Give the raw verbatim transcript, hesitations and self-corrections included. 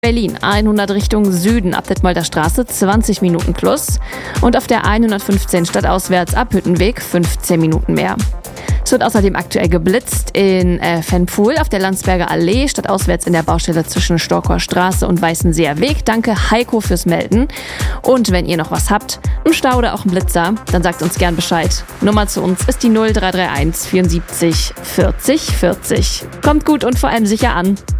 Berlin hundert Richtung Süden ab Detmolder Straße zwanzig Minuten plus und auf der hundertfünfzehn stadtauswärts ab Hüttenweg fünfzehn Minuten mehr. Es wird außerdem aktuell geblitzt in äh, Fenpool auf der Landsberger Allee, stadtauswärts in der Baustelle zwischen Storkower Straße und Weißenseer Weg. Danke Heiko fürs Melden. Und wenn ihr noch was habt, einen Stau oder auch einen Blitzer, dann sagt uns gern Bescheid. Nummer zu uns ist die null drei drei eins vierundsiebzig vierzig vierzig. Kommt gut und vor allem sicher an.